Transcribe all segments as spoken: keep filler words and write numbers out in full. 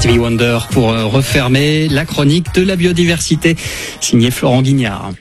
Stevie Wonder pour refermer la chronique de la biodiversité, signé Florent Guignard.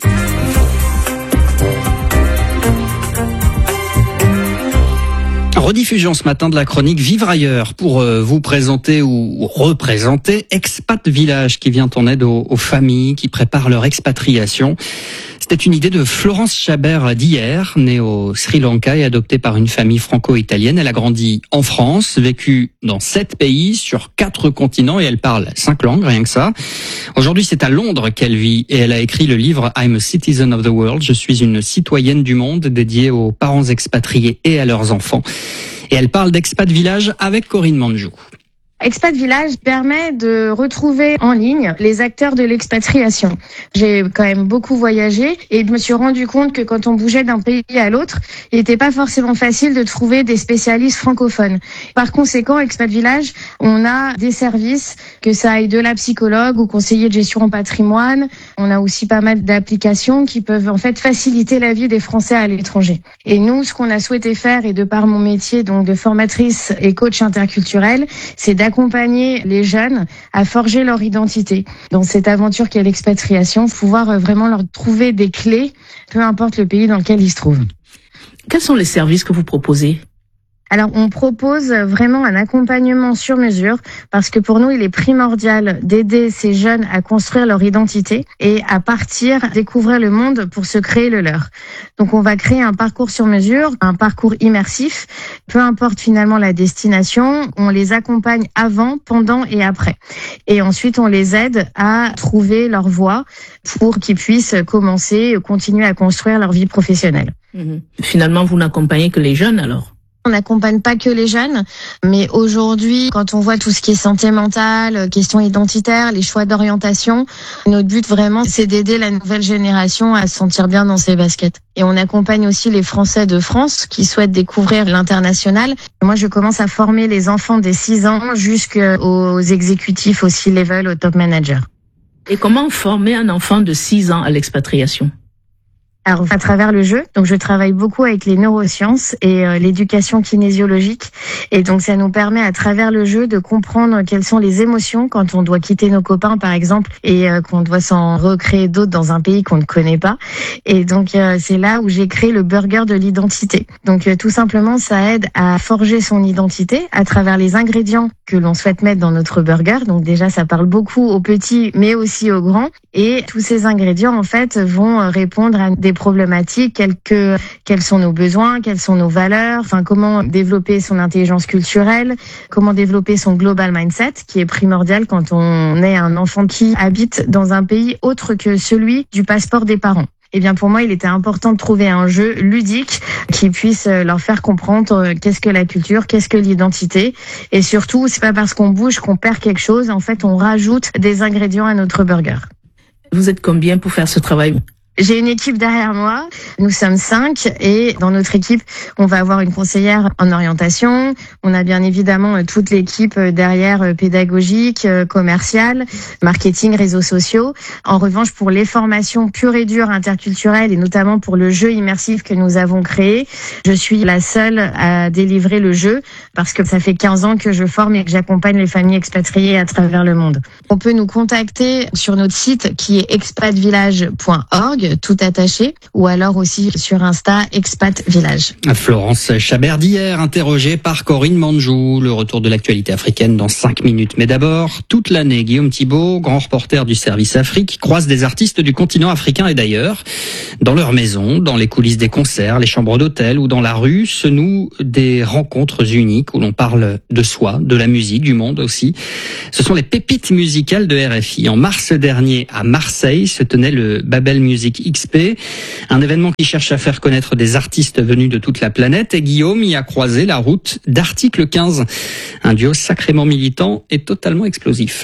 Rediffusion ce matin de la chronique Vivre ailleurs pour vous présenter ou représenter Expat Village qui vient en aide aux, aux familles qui préparent leur expatriation. C'était une idée de Florence Chabert d'hier, née au Sri Lanka et adoptée par une famille franco-italienne. Elle a grandi en France, vécu dans sept pays sur quatre continents et elle parle cinq langues, rien que ça. Aujourd'hui, c'est à Londres qu'elle vit et elle a écrit le livre I'm a Citizen of the World. Je suis une citoyenne du monde, dédié aux parents expatriés et à leurs enfants. Et elle parle d'Expat Village avec Corinne Manjou. Expat Village permet de retrouver en ligne les acteurs de l'expatriation. J'ai quand même beaucoup voyagé et je me suis rendu compte que quand on bougeait d'un pays à l'autre, il n'était pas forcément facile de trouver des spécialistes francophones. Par conséquent, Expat Village, on a des services, que ça aille de la psychologue ou conseiller de gestion en patrimoine. On a aussi pas mal d'applications qui peuvent en fait faciliter la vie des Français à l'étranger. Et nous, ce qu'on a souhaité faire, et de par mon métier donc de formatrice et coach interculturel, c'est d'accompagner accompagner les jeunes à forger leur identité. Dans cette aventure qu'est l'expatriation, pouvoir vraiment leur trouver des clés, peu importe le pays dans lequel ils se trouvent. Quels sont les services que vous proposez ? Alors, on propose vraiment un accompagnement sur mesure parce que pour nous, il est primordial d'aider ces jeunes à construire leur identité et à partir découvrir le monde pour se créer le leur. Donc, on va créer un parcours sur mesure, un parcours immersif, peu importe finalement la destination. On les accompagne avant, pendant et après. Et ensuite, on les aide à trouver leur voie pour qu'ils puissent commencer, continuer à construire leur vie professionnelle. Mmh. Finalement, vous n'accompagnez que les jeunes alors ? On n'accompagne pas que les jeunes, mais aujourd'hui, quand on voit tout ce qui est santé mentale, questions identitaires, les choix d'orientation, notre but vraiment, c'est d'aider la nouvelle génération à se sentir bien dans ses baskets. Et on accompagne aussi les Français de France qui souhaitent découvrir l'international. Moi, je commence à former les enfants des six ans jusqu'aux exécutifs, au C-level, au top manager. Et comment former un enfant de six ans à l'expatriation ? Alors, à travers le jeu, donc je travaille beaucoup avec les neurosciences et euh, l'éducation kinésiologique. Et donc, ça nous permet à travers le jeu de comprendre quelles sont les émotions quand on doit quitter nos copains, par exemple, et euh, qu'on doit s'en recréer d'autres dans un pays qu'on ne connaît pas. Et donc, euh, c'est là où j'ai créé le burger de l'identité. Donc, euh, tout simplement, ça aide à forger son identité à travers les ingrédients que l'on souhaite mettre dans notre burger. Donc, déjà, ça parle beaucoup aux petits, mais aussi aux grands. Et tous ces ingrédients, en fait, vont répondre à des problématiques, quels, que, quels sont nos besoins, quelles sont nos valeurs, enfin comment développer son intelligence culturelle, comment développer son global mindset, qui est primordial quand on est un enfant qui habite dans un pays autre que celui du passeport des parents. Eh bien, pour moi, il était important de trouver un jeu ludique qui puisse leur faire comprendre qu'est-ce que la culture, qu'est-ce que l'identité. Et surtout, c'est pas parce qu'on bouge qu'on perd quelque chose. En fait, on rajoute des ingrédients à notre burger. Vous êtes combien pour faire ce travail ? J'ai une équipe derrière moi, nous sommes cinq et dans notre équipe, on va avoir une conseillère en orientation, on a bien évidemment toute l'équipe derrière pédagogique, commerciale, marketing, réseaux sociaux. En revanche, pour les formations pures et dures interculturelles et notamment pour le jeu immersif que nous avons créé, je suis la seule à délivrer le jeu parce que ça fait quinze ans que je forme et que j'accompagne les familles expatriées à travers le monde. On peut nous contacter sur notre site qui est expat village point org, tout attaché, ou alors aussi sur Insta, Expat Village. Florence Chabert d'hier, interrogée par Corinne Manjou. Le retour de l'actualité africaine dans cinq minutes. Mais d'abord, toute l'année, Guillaume Thibault, grand reporter du service Afrique, croise des artistes du continent africain et d'ailleurs. Dans leur maison, dans les coulisses des concerts, les chambres d'hôtel ou dans la rue, se nouent des rencontres uniques où l'on parle de soi, de la musique, du monde aussi. Ce sont les pépites musicales de R F I. En mars dernier, à Marseille, se tenait le Babel Music X P, un événement qui cherche à faire connaître des artistes venus de toute la planète, et Guillaume y a croisé la route d'Article quinze, un duo sacrément militant et totalement explosif.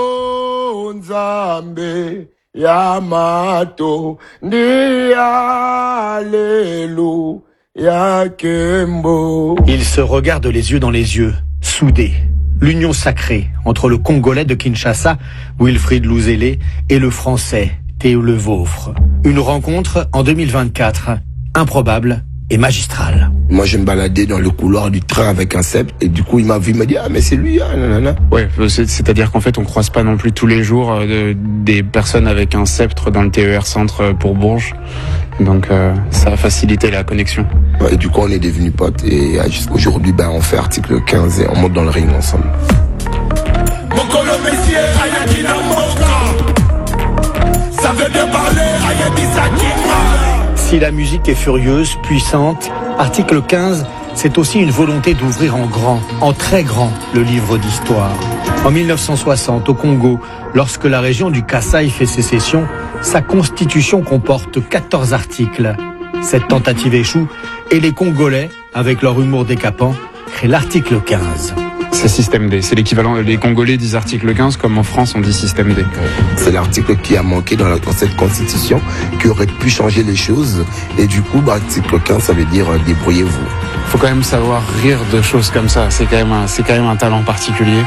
Oh, Nzambe, Yamato, Ni Alléluia, Yakembo. Ils se regardent les yeux dans les yeux, soudés. L'union sacrée entre le Congolais de Kinshasa, Wilfried Louzélé, et le Français, Théo Le Vaufre. Une rencontre en deux mille vingt-quatre, improbable et magistrale. Moi, je me baladais dans le couloir du train avec un sceptre et du coup, il m'a vu, il m'a dit ah mais c'est lui, ah, nanana. Ouais, c'est, c'est-à-dire qu'en fait, on croise pas non plus tous les jours euh, des personnes avec un sceptre dans le T E R Centre pour Bourges. Donc euh, ça a facilité la connexion. Et du coup, on est devenus potes et aujourd'hui, ben, on fait article quinze et on monte dans le ring ensemble. Si la musique est furieuse, puissante, article quinze, c'est aussi une volonté d'ouvrir en grand, en très grand, le livre d'histoire. En mille neuf cent soixante, au Congo, lorsque la région du Kasaï fait sécession, sa constitution comporte quatorze articles. Cette tentative échoue et les Congolais, avec leur humour décapant, créent l'article quinze. C'est système D, c'est l'équivalent, les Congolais disent article quinze comme en France on dit système D. C'est l'article qui a manqué dans, la, dans cette constitution, qui aurait pu changer les choses. Et du coup, bah, article quinze, ça veut dire euh, débrouillez-vous. Faut quand même savoir rire de choses comme ça, c'est quand même un, c'est quand même un talent particulier.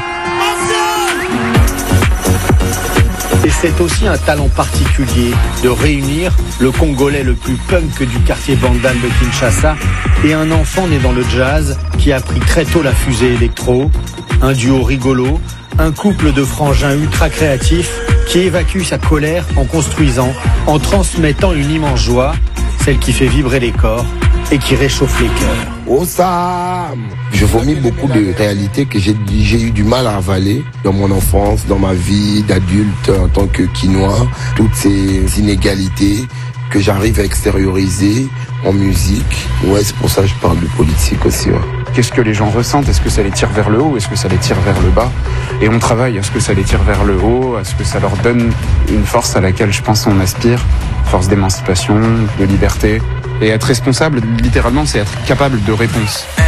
Et c'est aussi un talent particulier de réunir le Congolais le plus punk du quartier Bandal de Kinshasa et un enfant né dans le jazz qui a pris très tôt la fusée électro, un duo rigolo, un couple de frangins ultra créatifs qui évacue sa colère en construisant, en transmettant une immense joie, celle qui fait vibrer les corps et qui réchauffe les cœurs. Oh Sam! Je vomis beaucoup de réalités que j'ai, j'ai eu du mal à avaler dans mon enfance, dans ma vie d'adulte en tant que Quinois. Toutes ces inégalités que j'arrive à extérioriser en musique. Ouais, c'est pour ça que je parle de politique aussi. Ouais. Qu'est-ce que les gens ressentent? Est-ce que ça les tire vers le haut? Est-ce que ça les tire vers le bas? Et on travaille. Est-ce que ça les tire vers le haut? Est-ce que ça leur donne une force à laquelle je pense on aspire? Force d'émancipation, de liberté. Et être responsable, littéralement, c'est être capable de réponse.